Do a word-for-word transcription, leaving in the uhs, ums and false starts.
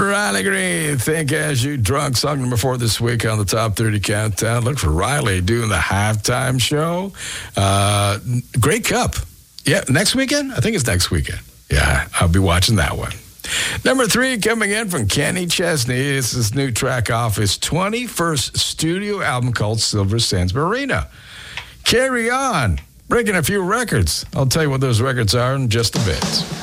Riley Green, Think As You Drunk, song number four this week on the Top thirty Countdown. Look for Riley doing the halftime show. Uh, Grey Cup. Yeah, next weekend? I think it's next weekend. Yeah, I'll be watching that one. Number three, coming in from Kenny Chesney. It's this new track off his twenty-first studio album called Silver Sands Marina. Carry on. Breaking a few records. I'll tell you what those records are in just a bit.